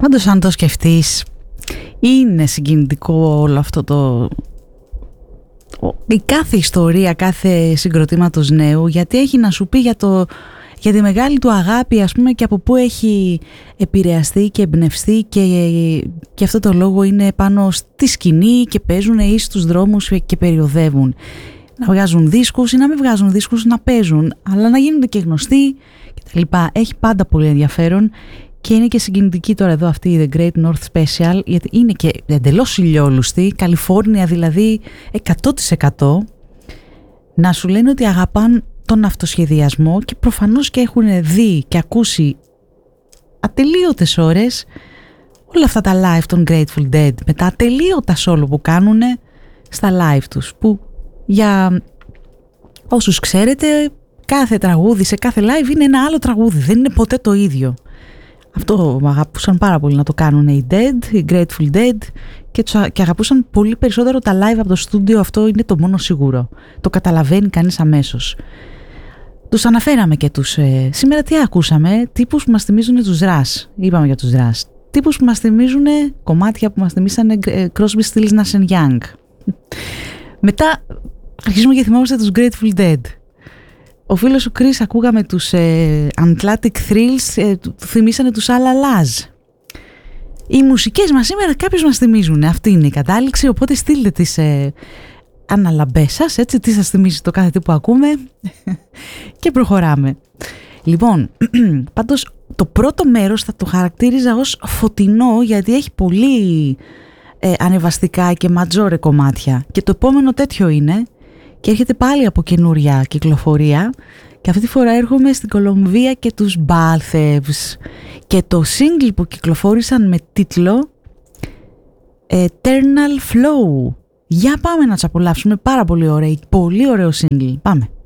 Πάντως αν το σκεφτείς, είναι συγκινητικό όλο αυτό η κάθε ιστορία κάθε συγκροτήματος νέου, γιατί έχει να σου πει για τη μεγάλη του αγάπη, ας πούμε, και από πού έχει επηρεαστεί και εμπνευστεί, και αυτό το λόγο είναι πάνω στη σκηνή και παίζουν ή στους δρόμους και περιοδεύουν. Να βγάζουν δίσκους ή να μην βγάζουν δίσκους, να παίζουν, αλλά να γίνονται και γνωστοί κτλ. Έχει πάντα πολύ ενδιαφέρον και είναι και συγκινητική τώρα εδώ αυτή η The Great North Special, γιατί είναι και εντελώς ηλιόλουστη, Καλιφόρνια δηλαδή 100%, να σου λένε ότι αγαπάν τον αυτοσχεδιασμό και προφανώς και έχουν δει και ακούσει ατελείωτες ώρες όλα αυτά τα live των Grateful Dead, με τα ατελείωτα solo που κάνουν στα live τους, που για όσους ξέρετε κάθε τραγούδι σε κάθε live είναι ένα άλλο τραγούδι, δεν είναι ποτέ το ίδιο. Αυτό αγαπούσαν πάρα πολύ να το κάνουν οι Dead, οι Grateful Dead, και αγαπούσαν πολύ περισσότερο τα live από το στούντιο, αυτό είναι το μόνο σίγουρο. Το καταλαβαίνει κανείς αμέσως. Τους αναφέραμε και τους... σήμερα τι ακούσαμε, τύπους που μας θυμίζουν τους Rush, είπαμε για τους Rush. Τύπους που μας θυμίζουν κομμάτια που μας θυμίσανε Crosby, Stills, Nash & Young. Μετά αρχίζουμε και θυμόμαστε τους Grateful Dead. Ο φίλος ο Chris ακούγαμε τους Atlantic Thrills, θυμίσανε τους Άλλα Laz. Οι μουσικές μας σήμερα κάποιους μας θυμίζουν, αυτή είναι η κατάληξη, οπότε στείλτε τις αναλαμπές σας, έτσι, τι σας θυμίζει το κάθε τι που ακούμε και προχωράμε. Λοιπόν, πάντως το πρώτο μέρος θα το χαρακτήριζα ως φωτεινό, γιατί έχει πολύ ανεβαστικά και ματζόρε κομμάτια, και το επόμενο τέτοιο είναι και έρχεται πάλι από καινούρια κυκλοφορία, και αυτή τη φορά έρχομαι στην Κολομβία και τους Balthevs και το single που κυκλοφόρησαν με τίτλο Eternal Flow. Για πάμε να τους απολαύσουμε, πάρα πολύ ωραίο single, πάμε.